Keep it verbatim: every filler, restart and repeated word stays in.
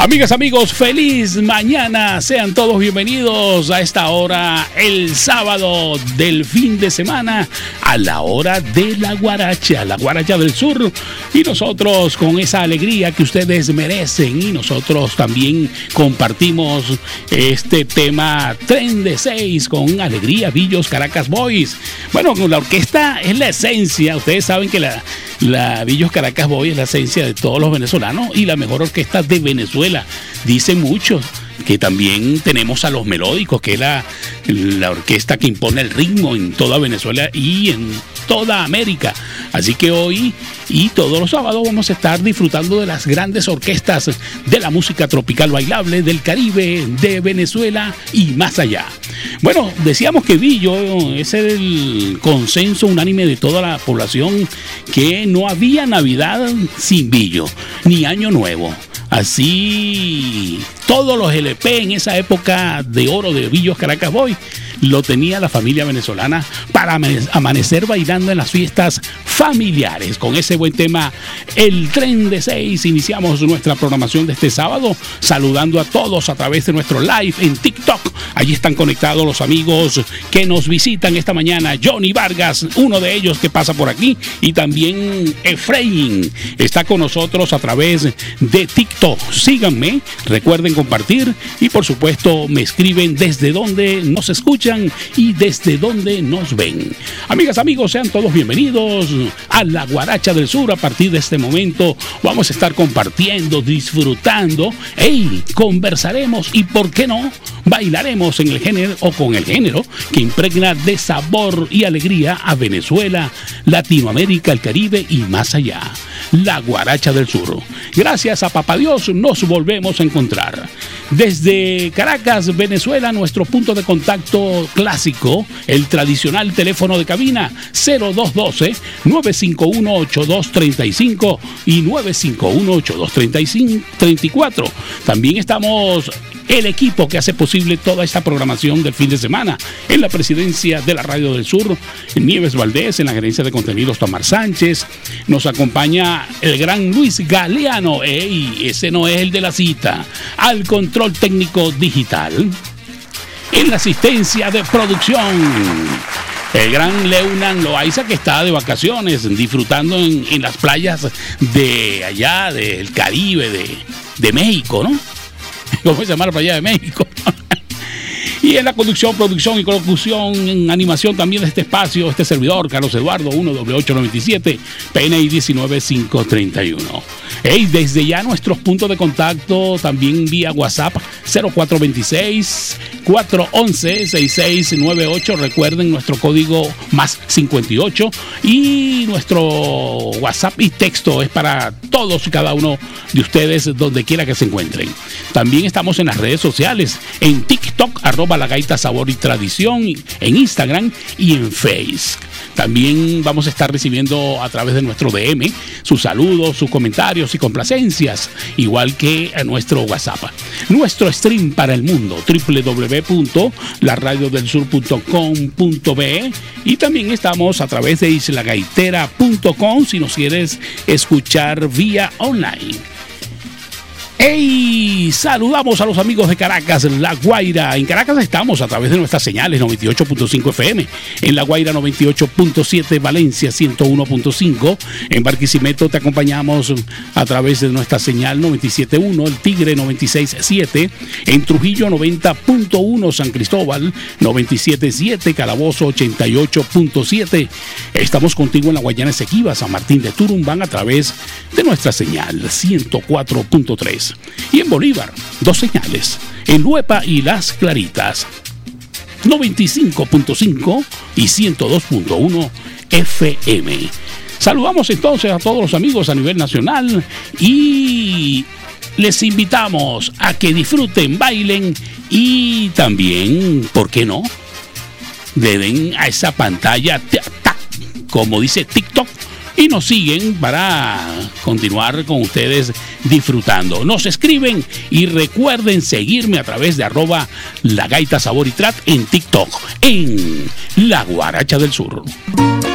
Amigas, amigos, feliz mañana. Sean todos bienvenidos a esta hora, el sábado del fin de semana, a la hora de la guaracha, la guaracha del sur. Y nosotros con esa alegría que ustedes merecen, y nosotros también compartimos este tema Tren de Seis con alegría, Villos Caracas Boys. Bueno, la orquesta es la esencia. Ustedes saben que la, la Villos Caracas Boys es la esencia de todos los venezolanos y la mejor orquesta de Venezuela. Dicen muchos que también tenemos a Los Melódicos, que es la, la orquesta que impone el ritmo en toda Venezuela y en toda América. Así que hoy y todos los sábados vamos a estar disfrutando de las grandes orquestas de la música tropical bailable del Caribe, de Venezuela y más allá. Bueno, decíamos que Villo es el consenso unánime de toda la población, que no había Navidad sin Villo, ni Año Nuevo. Así, todos los L P en esa época de oro de Villos Caracas Boys lo tenía la familia venezolana para amanecer bailando en las fiestas familiares. Con ese buen tema, el Tren de Seis, iniciamos nuestra programación de este sábado, saludando a todos a través de nuestro live en TikTok. Allí están conectados los amigos que nos visitan esta mañana. Johnny Vargas, uno de ellos que pasa por aquí, y también Efraín está con nosotros a través de TikTok. Síganme, recuerden compartir y por supuesto me escriben desde donde nos escuchan y desde donde nos ven. Amigas, amigos, sean todos bienvenidos a la Guaracha del Sur. A partir de este momento vamos a estar compartiendo, disfrutando, hey, conversaremos y, ¿por qué no?, bailaremos en el género o con el género que impregna de sabor y alegría a Venezuela, Latinoamérica, el Caribe y más allá. La Guaracha del Sur. Gracias a Papá Dios nos volvemos a encontrar. Desde Caracas, Venezuela, nuestro punto de contacto clásico, el tradicional teléfono de cabina cero dos uno dos, nueve cinco uno, ocho dos tres cinco y nueve cinco uno, ocho dos tres cuatro. También estamos el equipo que hace posible toda esta programación del fin de semana. En la presidencia de la Radio del Sur, Nieves Valdés, en la gerencia de contenidos, Tomar Sánchez. Nos acompaña el gran Luis Galeano. ¡Ey! Ese no es el de la cita. Al control técnico digital. En la asistencia de producción, el gran Leunan Loaiza, que está de vacaciones, disfrutando en, en las playas de allá, del Caribe, de, de México, ¿no? ¿Cómo se llama la playa de México? Y en la conducción, producción y colocución, en animación también de este espacio, este servidor, Carlos Eduardo, uno doble ocho noventa y siete, P N I diecinueve cinco treinta y uno. Hey, desde ya nuestros puntos de contacto, también vía WhatsApp, cero cuatro dos seis, cuatro uno uno, seis seis nueve ocho. Recuerden nuestro código más cincuenta y ocho. Y nuestro WhatsApp y texto es para todos y cada uno de ustedes, donde quiera que se encuentren. También estamos en las redes sociales, en TikTok, arroba La Gaita Sabor y Tradición, en Instagram y en Facebook. También vamos a estar recibiendo a través de nuestro D M sus saludos, sus comentarios y complacencias, igual que a nuestro WhatsApp. Nuestro stream para el mundo, doble u doble u doble u punto la radio del sur punto com punto be, y también estamos a través de isla gaitera punto com si nos quieres escuchar vía online. ¡Hey! Saludamos a los amigos de Caracas, La Guaira. En Caracas estamos a través de nuestras señales noventa y ocho punto cinco F M. En La Guaira noventa y ocho punto siete, Valencia ciento uno punto cinco. En Barquisimeto te acompañamos a través de nuestra señal noventa y siete punto uno, El Tigre noventa y seis punto siete. En Trujillo noventa punto uno, San Cristóbal noventa y siete punto siete, Calabozo ochenta y ocho punto siete. Estamos contigo en la Guayana Esequiba, San Martín de Turumbán, a través de nuestra señal ciento cuatro punto tres. Y en Bolívar, dos señales, en Luepa y Las Claritas, noventa y cinco punto cinco y ciento dos punto uno F M. Saludamos entonces a todos los amigos a nivel nacional y les invitamos a que disfruten, bailen y también, ¿por qué no?, le den a esa pantalla, como dice TikTok, y nos siguen para continuar con ustedes disfrutando. Nos escriben y recuerden seguirme a través de arroba La Gaita Sabor y Trat en TikTok, en La Guaracha del Sur.